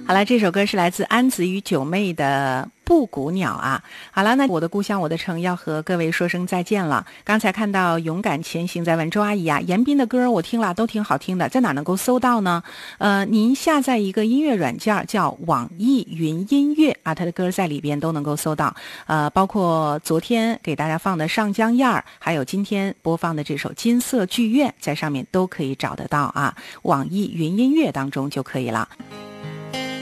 好了，这首歌是来自安子与九妹的布谷鸟啊。好了，那我的故乡我的城要和各位说声再见了。刚才看到勇敢前行在问周阿姨啊，严彬的歌我听了都挺好听的，在哪能够搜到呢？您下载一个音乐软件叫网易云音乐啊，它的歌在里边都能够搜到。包括昨天给大家放的上江燕儿，还有今天播放的这首金色剧院，在上面都可以找得到啊，网易云音乐当中就可以了。